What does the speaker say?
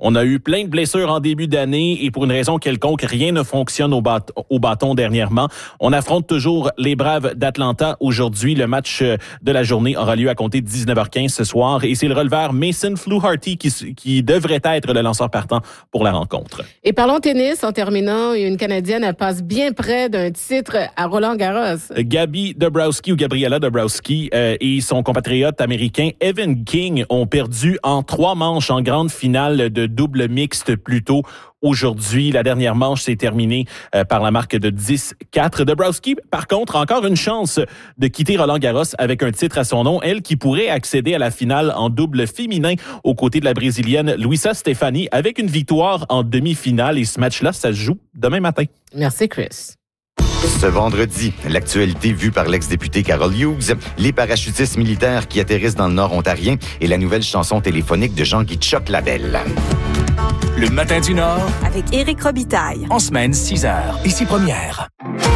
On a eu plein de blessures en début d'année et pour une raison quelconque, rien ne fonctionne au bâton dernièrement. On affronte toujours les Braves d'Atlanta aujourd'hui. Le match de la journée aura lieu à compter de 19h15 ce soir et c'est le releveur Mason Fluharty qui devrait être le lanceur partant pour la rencontre. Et parlons tennis en terminant. Une Canadienne, elle passe bien près d'un titre à Roland-Garros. Gabriela Dabrowski et son compatriote américain Evan King ont perdu en 3 manches en grande finale de double mixte plus tôt aujourd'hui. La dernière manche s'est terminée par la marque de 10-4. Dabrowski, par contre, a encore une chance de quitter Roland-Garros avec un titre à son nom. Elle qui pourrait accéder à la finale en double féminin aux côtés de la Brésilienne Luisa Stefani avec une victoire en demi-finale. Et ce match-là, ça se joue demain matin. Merci, Chris. Ce vendredi, l'actualité vue par l'ex-député Carol Hughes, les parachutistes militaires qui atterrissent dans le Nord ontarien et la nouvelle chanson téléphonique de Jean-Guy Tchoc-Labelle. Le matin du Nord avec Éric Robitaille. En semaine 6h, ici Première.